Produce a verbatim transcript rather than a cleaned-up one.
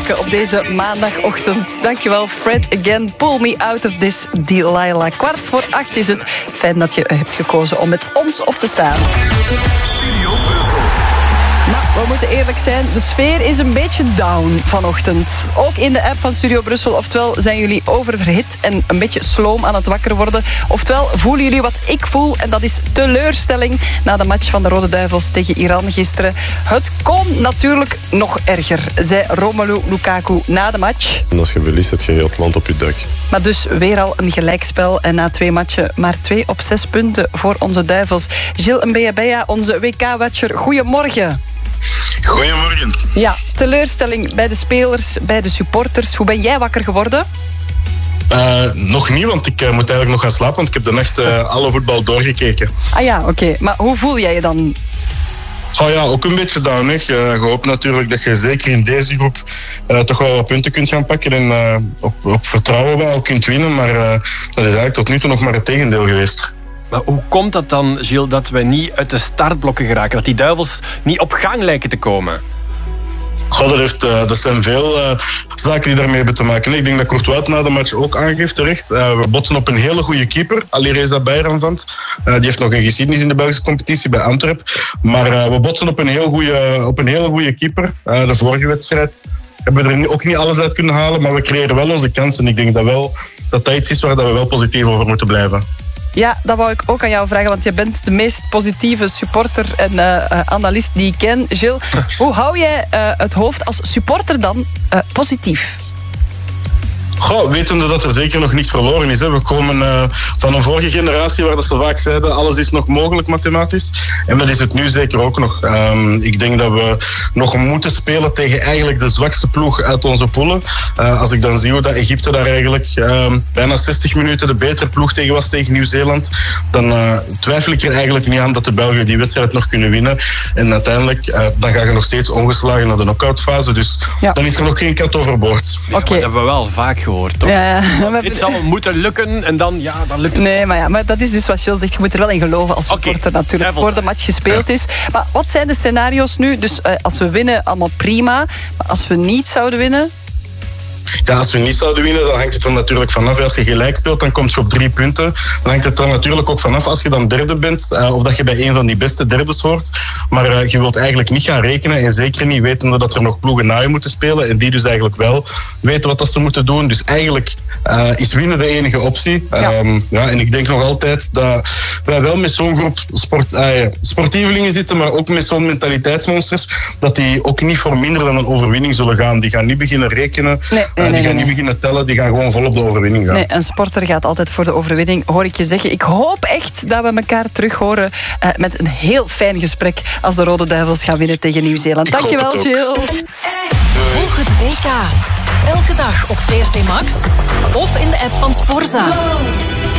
maken op deze maandagochtend. Dankjewel, Fred again. Pull me out of this, Delilah. Kwart voor acht is het. Fijn dat je hebt gekozen om met ons op te staan. Studio Brussel. Nou, we moeten eerlijk zijn, de sfeer is een beetje down vanochtend. Ook in de app van Studio Brussel. Oftewel zijn jullie oververhit en een beetje sloom aan het wakker worden. Oftewel voelen jullie wat ik voel en dat is teleurstelling na de match van de Rode Duivels tegen Iran gisteren. Het kon natuurlijk nog erger, zei Romelu Lukaku na de match. En als je verliest, heb je heel het land op je dak. Maar dus weer al een gelijkspel en na twee matchen maar twee op zes punten voor onze Duivels. Gilles Mbeya, onze W K-watcher, goedemorgen. Goedemorgen. Ja, teleurstelling bij de spelers, bij de supporters. Hoe ben jij wakker geworden? Uh, nog niet, want ik uh, moet eigenlijk nog gaan slapen, want ik heb de nacht uh, alle voetbal doorgekeken. Ah ja, oké. Okay. Maar hoe voel jij je dan? Oh ja, ook een beetje down. Hè. Je, je hoopt natuurlijk dat je zeker in deze groep uh, toch wel wat punten kunt gaan pakken en uh, op, op vertrouwen wel kunt winnen, maar uh, dat is eigenlijk tot nu toe nog maar het tegendeel geweest. Maar hoe komt dat dan, Gilles, dat we niet uit de startblokken geraken? Dat die Duivels niet op gang lijken te komen? Goh, dat, heeft, uh, dat zijn veel uh, zaken die daarmee hebben te maken. Ik denk dat Courtois na de match ook aangeeft terecht. Uh, we botsen op een hele goede keeper, Alireza Bayramvand. Uh, die heeft nog een geschiedenis in de Belgische competitie bij Antwerp. Maar uh, we botsen op een heel goede, op een hele goede keeper. Uh, de vorige wedstrijd hebben we er ook niet alles uit kunnen halen, maar we creëren wel onze kansen. Ik denk dat wel, dat, dat iets is waar we wel positief over moeten blijven. Ja, dat wou ik ook aan jou vragen, want je bent de meest positieve supporter en uh, uh, analist die ik ken. Gilles, hoe hou jij uh, het hoofd als supporter dan uh, positief? Goh, wetende dat er zeker nog niets verloren is. Hè. We komen uh, van een vorige generatie waar dat ze vaak zeiden alles is nog mogelijk mathematisch. En dat is het nu zeker ook nog. Um, ik denk dat we nog moeten spelen tegen eigenlijk de zwakste ploeg uit onze poelen. Uh, als ik dan zie hoe dat Egypte daar eigenlijk um, bijna zestig minuten de betere ploeg tegen was tegen Nieuw-Zeeland, dan uh, twijfel ik er eigenlijk niet aan dat de Belgen die wedstrijd nog kunnen winnen. En uiteindelijk uh, dan ga je nog steeds ongeslagen naar de knock-outfase. Dus ja. Dan is er nog geen kat overboord. Ja, okay. Dat hebben we wel vaak gehoord. Toch? Ja, ja. Dit zal moeten lukken en dan, ja, dan lukt het. Nee, maar, ja, maar dat is dus wat Gilles zegt. Je moet er wel in geloven als supporter okay. natuurlijk, voor de match gespeeld is. Maar wat zijn de scenario's nu? Dus uh, als we winnen, allemaal prima. Maar als we niet zouden winnen... Ja, als we niet zouden winnen, dan hangt het er natuurlijk vanaf. Als je gelijk speelt, dan kom je op drie punten. Dan hangt het er natuurlijk ook vanaf als je dan derde bent, uh, of dat je bij een van die beste derdes hoort. Maar uh, je wilt eigenlijk niet gaan rekenen en zeker niet wetende dat er nog ploegen na je moeten spelen en die dus eigenlijk wel weten wat dat ze moeten doen. Dus eigenlijk uh, is winnen de enige optie. Ja. Um, ja, en ik denk nog altijd dat wij wel met zo'n groep sport, uh, sportievelingen zitten, maar ook met zo'n mentaliteitsmonsters, dat die ook niet voor minder dan een overwinning zullen gaan. Die gaan niet beginnen rekenen. Nee. Nee, uh, die nee, gaan nee. niet beginnen tellen, die gaan gewoon vol op de overwinning gaan. Nee, een sporter gaat altijd voor de overwinning, hoor ik je zeggen. Ik hoop echt dat we elkaar terug horen uh, met een heel fijn gesprek als de Rode Duivels gaan winnen tegen Nieuw-Zeeland. Dankjewel, Gilles. Volg het W K. Elke dag op V R T Max of in de app van Sporza.